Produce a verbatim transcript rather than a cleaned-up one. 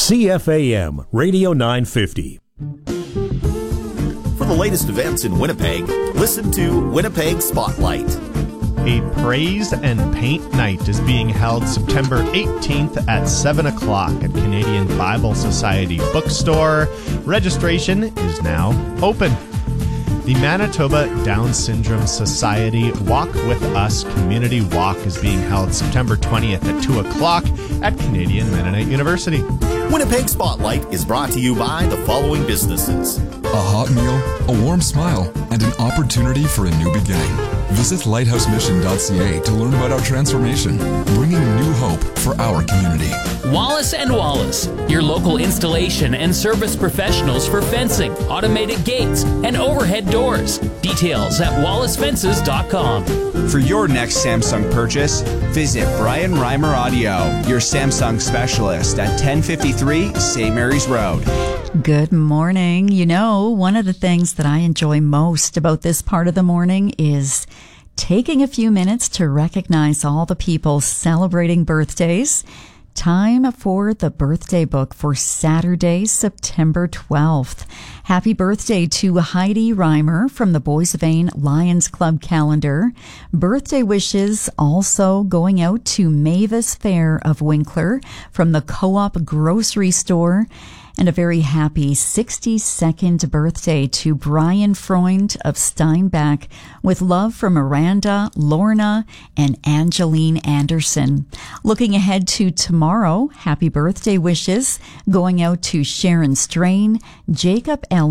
C F A M Radio nine fifty. For the latest events in Winnipeg, listen to Winnipeg Spotlight. A Praise and Paint Night is being held September eighteenth at seven o'clock at Canadian Bible Society Bookstore. Registration is now open. The Manitoba Down Syndrome Society Walk With Us Community Walk is being held September twentieth at two o'clock at Canadian Mennonite University. Winnipeg Spotlight is brought to you by the following businesses: a hot meal, a warm smile, and an opportunity for a new beginning. Visit lighthouse mission dot c a to learn about our transformation, bringing new hope for our community. Wallace and Wallace, your local installation and service professionals for fencing, automated gates, and overhead doors. Details at wallace fences dot com. For your next Samsung purchase, visit Brian Reimer Audio, your Samsung specialist at ten fifty-three Saint Mary's Road. Good morning. You know, one of the things that I enjoy most about this part of the morning is taking a few minutes to recognize all the people celebrating birthdays. Time for the birthday book for Saturday, September twelfth. Happy birthday to Heidi Reimer from the Boys of Ain Lions Club calendar. Birthday wishes also going out to Mavis Fair of Winkler from the Co-op Grocery Store. And a very happy sixty-second birthday to Brian Freund of Steinbach, with love from Miranda, Lorna, and Angeline Anderson. Looking ahead to tomorrow, happy birthday wishes going out to Sharon Strain, Jacob Elliott,